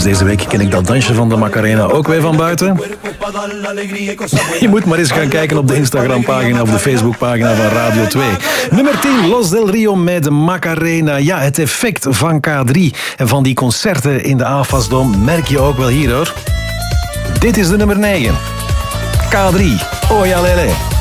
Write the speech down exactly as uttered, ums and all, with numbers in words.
Dus deze week ken ik dat dansje van de Macarena ook weer van buiten. Je moet maar eens gaan kijken op de Instagram-pagina of de Facebook-pagina van Radio twee. Nummer tien, Los del Rio met de Macarena. Ja, het effect van K drie en van die concerten in de AFAS-dom merk je ook wel hier, hoor. Dit is de nummer negen. K drie, Oya Lele.